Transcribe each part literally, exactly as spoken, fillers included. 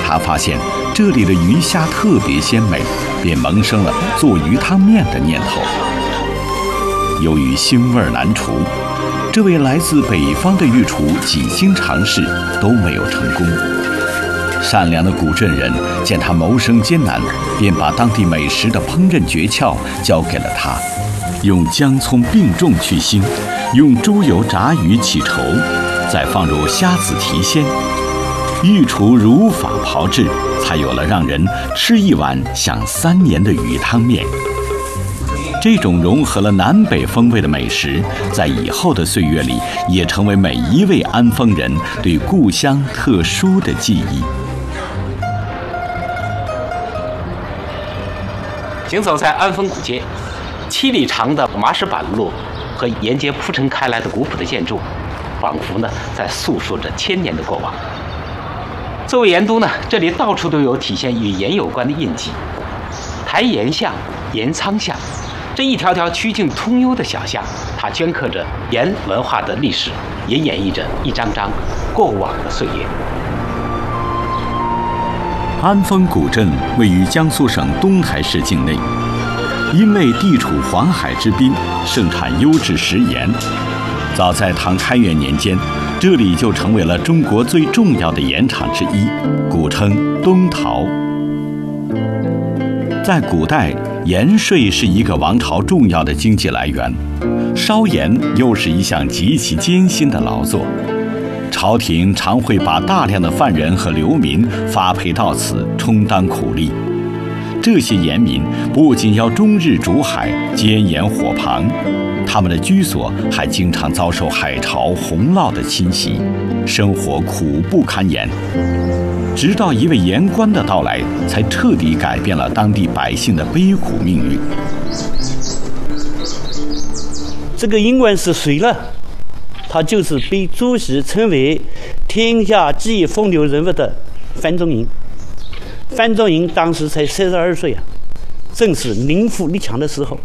他发现这里的鱼虾特别鲜美，便萌生了做鱼汤面的念头。由于腥味难除，这位来自北方的御厨几经尝试都没有成功。善良的古镇人见他谋生艰难，便把当地美食的烹饪诀窍交给了他，用姜葱并重去腥，用猪油炸鱼起稠，再放入虾子提鲜。御厨如法炮制，才有了让人吃一碗想三年的鱼汤面。这种融合了南北风味的美食，在以后的岁月里，也成为每一位安丰人对故乡特殊的记忆。 行走在安丰古街，七里长的麻石板路和沿街铺陈开来的古朴的建筑，仿佛呢在诉说着千年的过往。作为盐都呢，这里到处都有体现与盐有关的印记，台盐巷、盐仓巷，这一条条曲径通幽的小巷，它镌刻着盐文化的历史，也演绎着一张张过往的岁月。 安丰古镇位于江苏省东台市境内，因为地处黄海之滨，盛产优质食盐。早在唐开元年间，这里就成为了中国最重要的盐场之一，古称东陶。在古代，盐税是一个王朝重要的经济来源，烧盐又是一项极其艰辛的劳作。朝廷常会把大量的犯人和流民发配到此，充当苦力。这些盐民不仅要终日煮海、煎盐火旁，他们的居所还经常遭受海潮、洪涝的侵袭，生活苦不堪言。直到一位盐官的到来，才彻底改变了当地百姓的悲苦命运。 这个盐官是谁呢？他就是被朱熹称为天下第一风流人物的范仲淹。范仲淹当时才三十二岁啊，正是宁富力强的时候。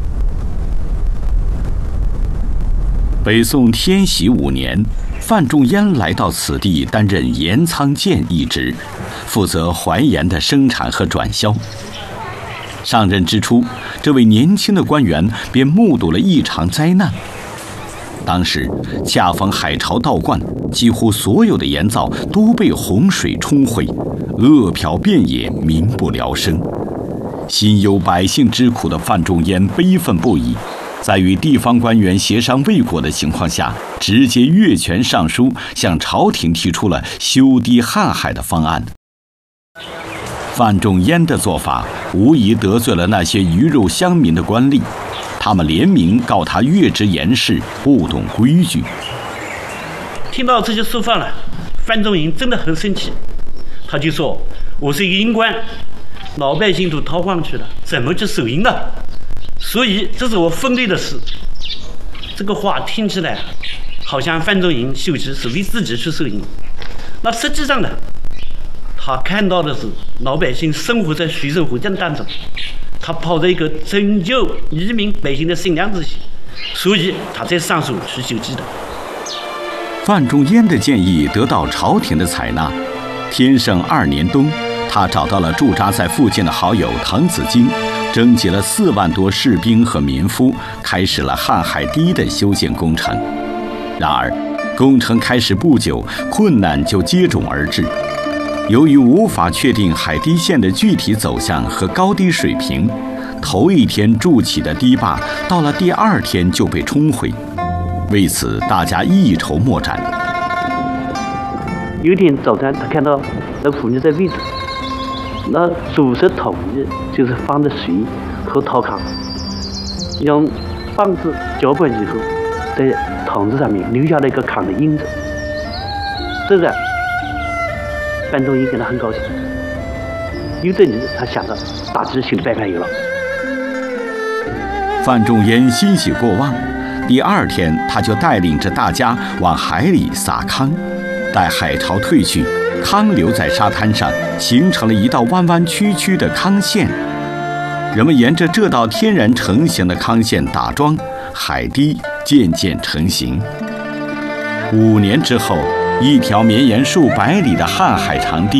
北宋天禧五年，范仲淹来到此地担任盐仓监一职，负责淮盐的生产和转销。上任之初，这位年轻的官员便目睹了一场灾难。当时恰逢海潮倒灌，几乎所有的盐灶都被洪水冲毁，饿殍遍野，民不聊生。心忧百姓之苦的范仲淹悲愤不已，在与地方官员协商未果的情况下，直接越权上书，向朝廷提出了修堤瀚海的方案。范仲淹的做法无疑得罪了那些鱼肉乡民的官吏，他们联名告他越职盐事，不懂规矩。 听到这些说法了，范仲淹真的很生气，他就说：“我是一个盐官，老百姓都逃荒去了，怎么去守营呢？所以这是我分内的事。”这个话听起来好像范仲淹修职是为自己去守营，那实际上呢，他看到的是老百姓生活在水深火热当中，他抱着一个拯救移民百姓的善良之心，所以他才上书去修机的。 范仲淹的建议得到朝廷的采纳。天圣二年冬，他找到了驻扎在附近的好友滕子京，征集了四万多士兵和民夫，开始了瀚海堤的修建工程。然而，工程开始不久，困难就接踵而至。由于无法确定海堤线的具体走向和高低水平，头一天筑起的堤坝，到了第二天就被冲毁。为此，大家一筹莫展。 有一天早晨，他看到那妇女在喂猪，那煮食桶子就是放着水和陶糠，用棒子搅拌以后，在桶子上面留下了一个糠的印子。这个范仲淹感到很高兴，有这里他想到大致修的办法有了。 范仲淹欣喜过望，第二天他就带领着大家往海里撒糠。待海潮退去，糠留在沙滩上，形成了一道弯弯曲曲的糠线。人们沿着这道天然成型的糠线打桩，海堤渐渐成型。五年之后，一条绵延数百里的瀚海长堤